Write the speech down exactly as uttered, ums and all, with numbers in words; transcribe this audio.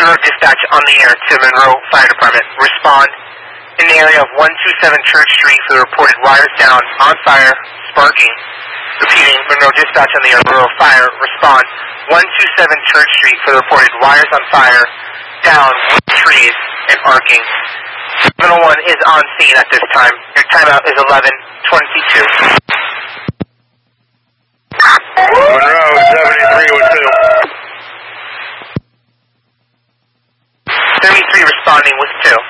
Monroe Dispatch on the air to Monroe Fire Department. Respond in the area of one two seven Church Street for the reported wires down, on fire, sparking. Repeating, Monroe Dispatch on the air, Monroe Fire. Respond one two seven Church Street for the reported wires on fire, down, trees, and arcing. seven oh one is on scene at this time. Your timeout is eleven twenty-two. Monroe, seventy-three with two. seventy-three responding with two.